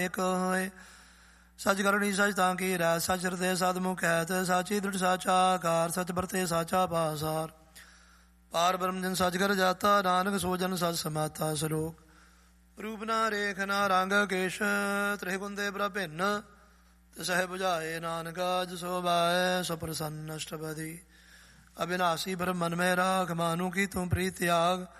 ਇੱਕ ਹੋਏ। ਸਚ ਕਰਨੀ ਸਚ ਤਾਂ ਕੀ ਰਹਿ, ਸਚ ਰਤੇ ਸਦ ਮੁਖ ਹੈਤ, ਸਾਚੀ ਦ੍ਰਿੜ ਸਾਚਾ ਆਕਾਰ, ਸਚ ਵਰਤੇ ਸਾਚਾ ਪਾਸਾਰ। ਪਾਰ ਬ੍ਰਹਮ ਜਨ ਸਚ ਕਰ ਜਾਤਾ, ਨਾਨਕ ਸੋ ਜਨ ਸਚ ਸਮਾਤਾ। ਸਲੋਕ ਰੂਪ ਨਾ ਰੇਖ ਨਾ ਰੰਗ ਕੇਸ਼, ਤ੍ਰਿਗੁਣ ਦੇ ਪ੍ਰਭਿੰਨ, ਤਿਸਹਿ ਬੁਝਾਏ ਨਾਨਕਾ। ਜਿ ਸੋ ਬਾਏ ਸੋ ਪ੍ਰਸੰਨ ਅਸ਼ਟਪਦੀ। ਅਬਿਨਾਸੀ ਬ੍ਰਹਮਨ ਮੈ ਰਾਖ, ਮਾਨੂ ਕੀ ਤੂੰ ਪ੍ਰੀਤ ਤਿਆਗ।